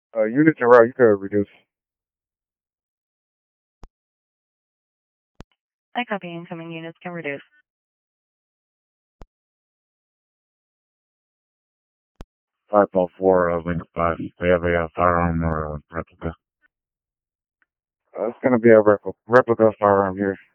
Units en route, you could reduce. I copy incoming units can reduce. 504, Link 5. They have a firearm or a replica. It's gonna be a replica firearm here.